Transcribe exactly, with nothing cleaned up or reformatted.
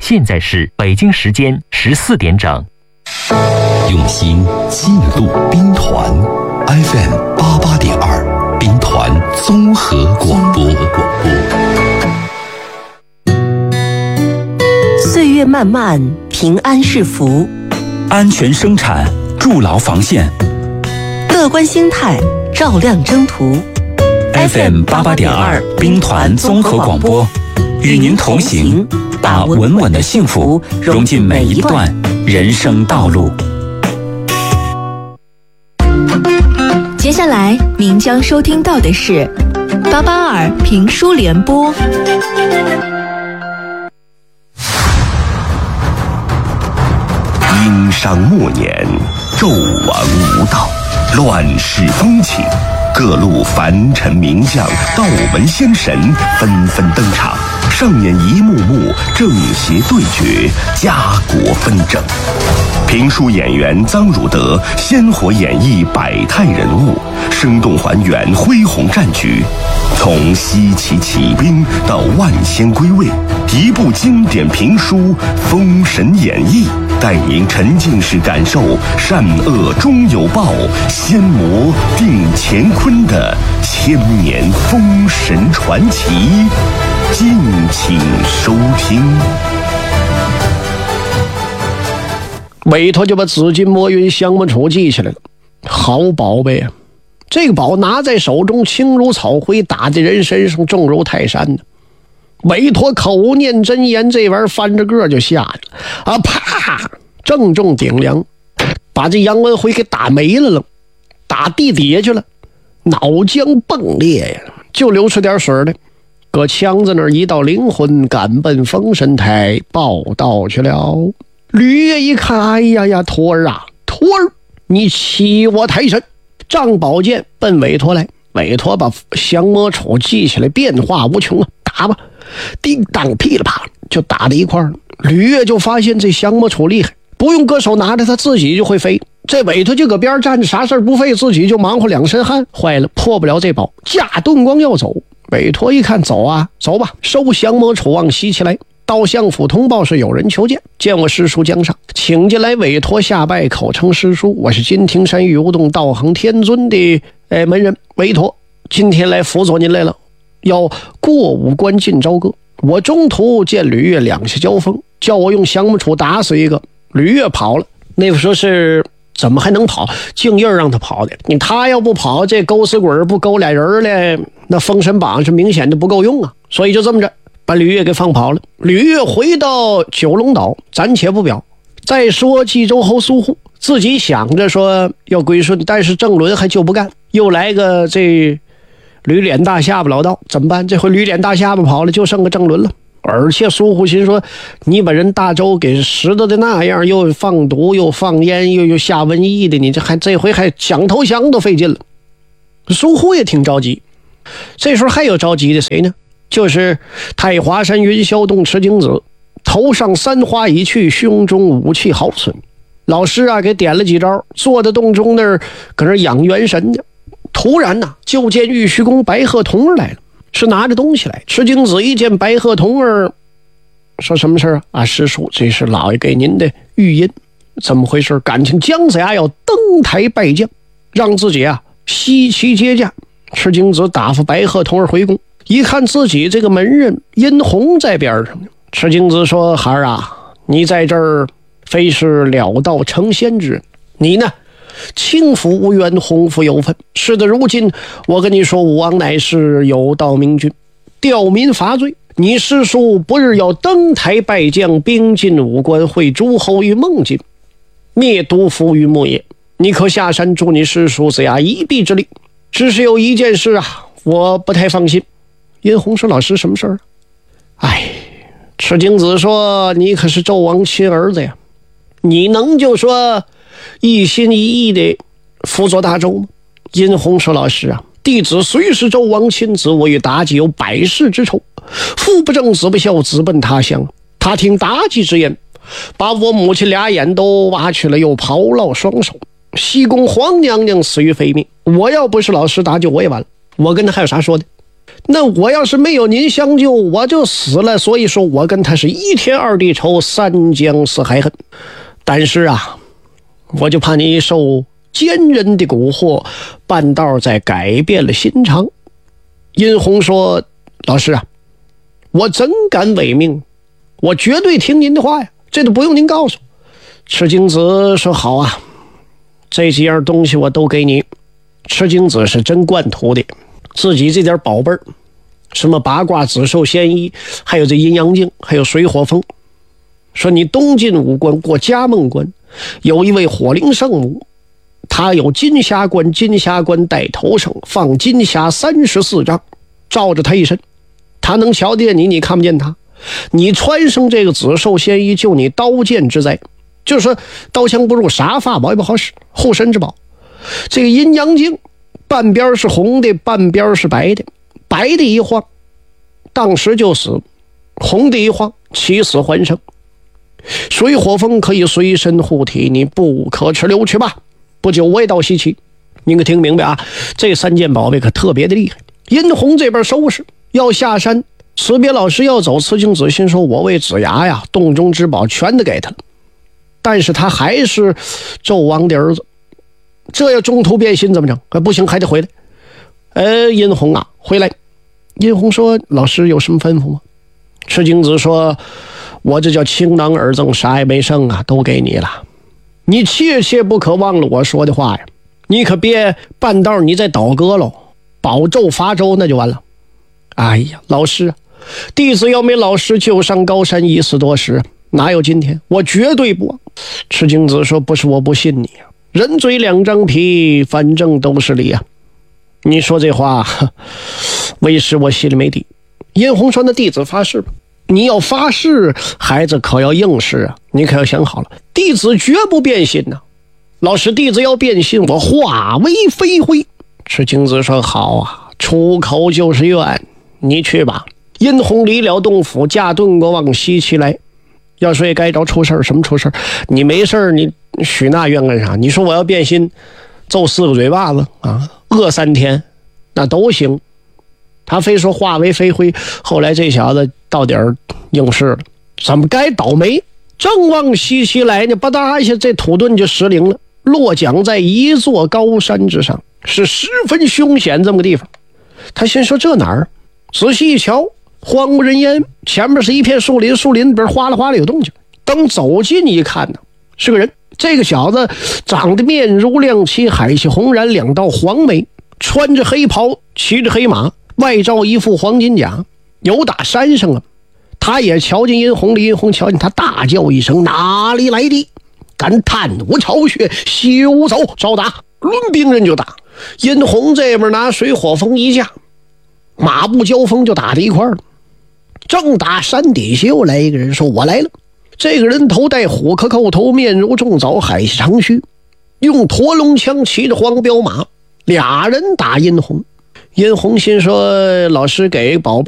现在是北京时间十四点整。 用心记录兵团 F M 八八点二，兵团综合广播。 岁月漫漫，平安是福。 安全生产，筑牢防线。 乐观心态，照亮征途。 F M 八八点二，兵团综合广播，与您同行，把稳稳的幸福融进每一段人生道路。 接下来您将收听到的是八八二评书联播。 殷商末年，纣王无道，乱世风起，各路凡臣名将、道门仙神纷纷登场，上演一幕幕正邪对决、家国纷争。评书演员臧汝德鲜活演绎百态人物，生动还原恢宏战局。从西岐起兵到万仙归位，一部经典评书《封神演义》，带您沉浸式感受善恶终有报、仙魔定乾坤的千年封神传奇。敬请收听。 委托就把紫金魔云降魔杵记起来了，好宝贝啊！这个宝拿在手中，轻如草灰，打在人身上重如泰山呢。委托口念真言，这玩意儿翻着个就下去了啊！啪，正中顶梁，把这杨文辉给打没了了，打地底下去了，脑浆迸裂呀，就流出点水来。搁枪子那儿一道灵魂赶奔封神台报道去了。吕月一看，哎呀呀，托儿啊，托儿，你欺我太甚！仗宝剑奔委托来，委托把降魔杵记起来，变化无穷啊，打吧，叮当噼里啪啦就打在一块儿了。吕月就发现这降魔杵厉害，不用歌手拿着，他自己就会飞。这委托就搁边站着，啥事不费，自己就忙活两身汗。坏了，破不了这宝，架盾光要走。委托一看，走啊，走吧，收降魔杵往西起来。到相府通报是有人求见，见我师叔江上，请进来委托下拜，口称师叔，我是金庭山玉无洞道行天尊的哎门人委托，今天来辅佐您来了，要过五关进朝歌。我中途见吕月两下交锋，叫我用降魔杵打死一个，吕月跑了。那时候是怎么还能跑？敬印让他跑的，你他要不跑，这勾死鬼不勾俩人了，那封神榜是明显的不够用啊，所以就这么着把吕月给放跑了。吕月回到九龙岛，暂且不表。再说冀州侯苏护自己想着说要归顺，但是郑伦还就不干，又来个这吕脸大下巴老道，怎么办？这回吕脸大下巴跑了，就剩个郑伦了。而且苏护心说，你把人大周给拾掇的那样，又放毒又放烟又又下瘟疫的，你这还这回还想投降都费劲了。苏护也挺着急。这时候还有着急的谁呢？就是太华山云霄洞持经子，头上三花已去，胸中武器豪存。老师啊给点了几招，坐在洞中那儿搁那养元神呢。突然呐，就见玉虚宫白鹤童儿来了，是拿着东西来。持经子一见白鹤童儿，说什么事啊？啊，师叔，这是老爷给您的玉印。怎么回事？感情姜子牙要登台拜将，让自己啊西岐接驾。持经子打发白鹤童儿回宫，一看自己这个门人殷红在边上。持经子说，孩儿啊，你在这儿非是了道成仙之人，你呢轻浮无缘，鸿福有份。事得如今，我跟你说，武王乃是有道明君，吊民伐罪，你师叔不日要登台拜将，兵进五关，会诸侯于孟津，灭毒伏于牧野。你可下山助你师叔子牙一臂之力。只是有一件事啊，我不太放心。殷红说，老师什么事儿？哎，持经子说，你可是纣王亲儿子呀，你能就说一心一意的辅佐大周吗？殷红说，老师啊，弟子虽是纣王亲子，我与妲己有百世之仇，父不正子不孝，子奔他乡。他听妲己之言，把我母亲俩眼都挖去了，又刨落双手，西宫皇娘娘死于非命。我要不是老师搭救，我也完了。我跟他还有啥说的？ 那我要是没有您相救，我就死了。所以说我跟他是一天二地仇，三江四海恨。但是啊，我就怕你受奸人的蛊惑，半道再改变了心肠。殷红说：老师啊，我怎敢违命，我绝对听您的话呀，这都不用您告诉。赤精子说：好啊，这几样东西我都给你。赤精子是真惯土的，自己这点宝贝儿，什么八卦紫寿仙衣，还有这阴阳镜，还有水火风。说你东进武关过嘉梦关，有一位火灵圣母，他有金霞冠，金霞冠带头上放金霞三十四丈，罩着他一身，他能瞧见你，你看不见他。你穿上这个紫寿仙衣，救你刀剑之灾，就是说刀枪不入，啥法宝也不好使，护身之宝。这个阴阳镜半边是红的，半边是白的，白的一晃当时就死，红的一晃起死还生。水火风可以随身护体，你不可迟留，去吧，不久我也到西岐。您可听明白啊，这三件宝贝可特别的厉害。殷红这边收拾要下山，辞别老师要走，慈敬子心说，我为子牙呀，洞中之宝全都给他了，但是他还是纣王的儿子，这要中途变心怎么整？不行，还得回来。呃，殷红啊，回来。殷红说：老师有什么吩咐吗？赤精子说：我这叫倾囊而赠，啥也没剩啊，都给你了。你切切不可忘了我说的话呀，你可别半道你再倒戈喽，保纣伐周那就完了。哎呀，老师，弟子要没老师救上高山一死多时，哪有今天？我绝对不忘。赤精子说：不是我不信你啊，人嘴两张皮，反正都是理啊。你说这话，为师我心里没底。殷红说：那弟子发誓吧。你要发誓，孩子可要应试啊！你可要想好了，弟子绝不变心呐、啊。老师，弟子要变心，我化为飞灰。赤精子说：好啊，出口就是愿，你去吧。殷红离了洞府，驾遁国往西岐来。要说也该着出事，什么出事？你没事你许那愿干啥？你说我要变心，揍四个嘴巴子啊，饿三天，那都行。他非说化为飞灰，后来这小子到底儿应试了，怎么该倒霉？正往西岐来呢，吧嗒一下，这土遁就失灵了，落桨在一座高山之上，是十分凶险这么个地方。他先说这哪儿？仔细一瞧，荒无人烟，前面是一片树林，树林里边哗啦哗啦有动静。等走近一看呢，是个人。这个小子长得面如亮漆，海气红然，两道黄眉，穿着黑袍，骑着黑马，外罩一副黄金甲，有打山上了。他也瞧见殷红了，殷红瞧见他，大叫一声：哪里来的？敢贪我巢穴，休走！招打！抡兵人就打。殷红这边拿水火风一架，马步交锋就打在一块儿了。正打山底下又来一个人，说：我来了。这个人头戴虎壳扣头，面如重枣，海细长须，用驼龙枪，骑着黄骠马，俩人打殷红。殷红心说：老师给宝贝